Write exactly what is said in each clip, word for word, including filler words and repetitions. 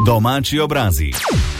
Domači obrazi.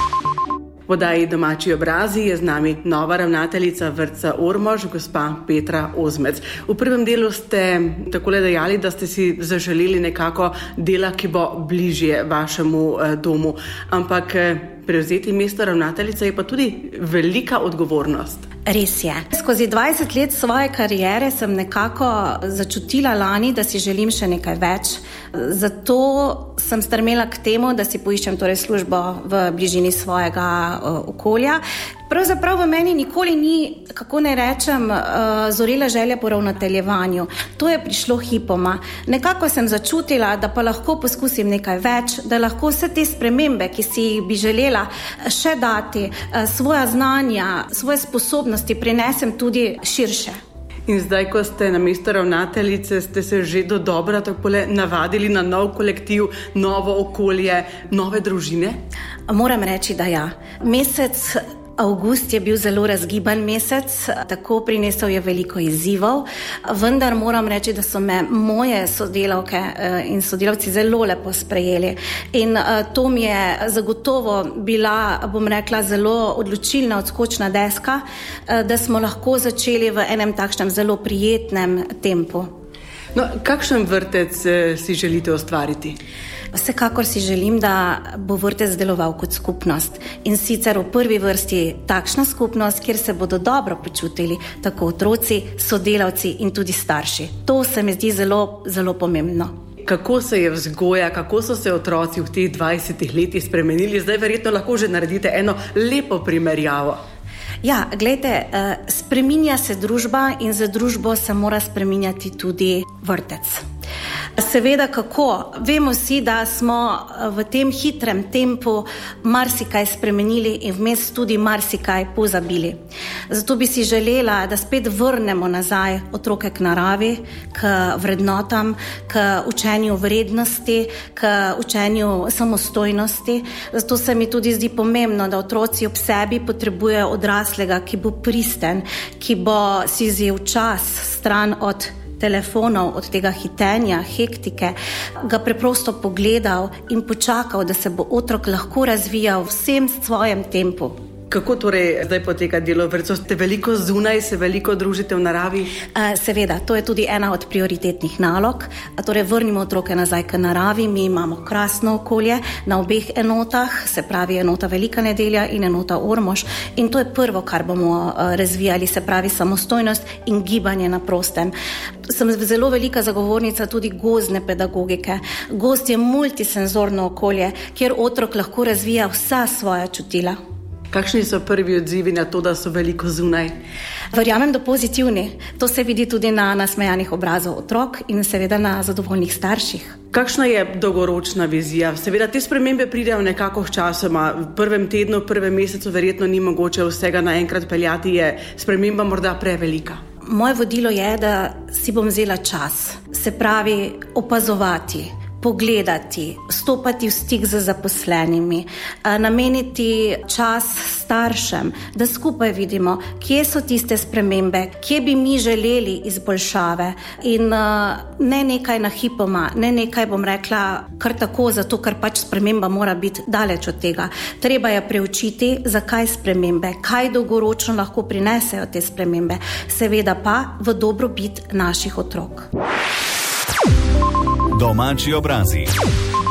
V oddaji Domači obrazi je z nami nova ravnateljica vrtca Ormož, gospa Petra Ozmec. V prvem delu ste takole dejali, da ste si zaželeli nekako dela, ki bo bližje vašemu eh, domu. Ampak eh, prevzeti mesto ravnateljice je pa tudi velika odgovornost. Res je. Skozi dvajset let svoje kariere sem nekako začutila lani, da si želim še nekaj več. Zato sem strmela k temu, da si poiščem torej službo v bližini svojega uh, okolja. Pravzaprav v meni nikoli ni, kako ne rečem, uh, zorela želja po ravnateljevanju. To je prišlo hipoma. Nekako sem začutila, da pa lahko poskusim nekaj več, da lahko vse te spremembe, ki si jih bi želela še dati, uh, svoja znanja, svoje sposobnosti prinesem tudi širše. In zdaj, ko ste na mesto ravnateljice, ste se že do dobra takole navadili na nov kolektiv, novo okolje, nove družine? Moram reči, da ja. Mesec avgust je bil zelo razgiban mesec, tako prinesel je veliko izzivov, vendar moram reči, da so me moje sodelavke in sodelavci zelo lepo sprejeli. In to mi je zagotovo bila, bom rekla, zelo odločilna odskočna deska, da smo lahko začeli v enem takšnem zelo prijetnem tempu. No, kakšen vrtec si želite ustvariti? Vsekakor si želim, da bo vrtec deloval kot skupnost in sicer v prvi vrsti takšna skupnost, kjer se bodo dobro počutili tako otroci, sodelavci in tudi starši. To se mi zdi zelo, zelo pomembno. Kako se je vzgoja, kako so se otroci v teh dvajsetih letih spremenili? Zdaj verjetno lahko že naredite eno lepo primerjavo. Ja, glejte, spreminja se družba in za družbo se mora spreminjati tudi vrtec. Seveda kako? Vemo vsi, da smo v tem hitrem tempu marsikaj spremenili in vmes tudi marsikaj pozabili. Zato bi si želela, da spet vrnemo nazaj otroke k naravi, k vrednotam, k učenju vrednosti, k učenju samostojnosti. Zato se mi tudi zdi pomembno, da otroci ob sebi potrebujejo odraslega, ki bo pristen, ki bo si vzel čas stran od telefonov, od tega hitenja, hektike, ga preprosto pogledal in počakal, da se bo otrok lahko razvijal v vsem svojem tempu. Kako torej zdaj poteka delo v vrtcu? Ste veliko zunaj, se veliko družite v naravi? Seveda, to je tudi ena od prioritetnih nalog. Torej, vrnimo otroke nazaj k naravi. Mi imamo krasno okolje na obeh enotah, se pravi enota Velika Nedelja in enota Ormož. In to je prvo, kar bomo razvijali, se pravi samostojnost in gibanje na prostem. Sem zelo velika zagovornica tudi gozdne pedagogike. Gozd je multisenzorno okolje, kjer otrok lahko razvija vsa svoja čutila. Kakšni so prvi odzivi na to, da so veliko zunaj? Verjamem, da pozitivni. To se vidi tudi na nasmejanih obrazov otrok in seveda na zadovoljnih starših. Kakšna je dolgoročna vizija? Seveda te spremembe pridejo nekako sčasoma. V prvem tednu, v prvem mesecu verjetno ni mogoče vsega naenkrat peljati, je sprememba morda prevelika. Moje vodilo je, da si bom vzela čas, se pravi opazovati, pogledati, stopati v stik z zaposlenimi, nameniti čas staršem, da skupaj vidimo, kje so tiste spremembe, kje bi mi želeli izboljšave in ne nekaj na hipoma, ne nekaj, bom rekla, kar tako, zato ker pač sprememba mora biti daleč od tega. Treba je preučiti, zakaj spremembe, kaj dolgoročno lahko prinesejo te spremembe, seveda pa v dobrobit naših otrok. Domači obrazi.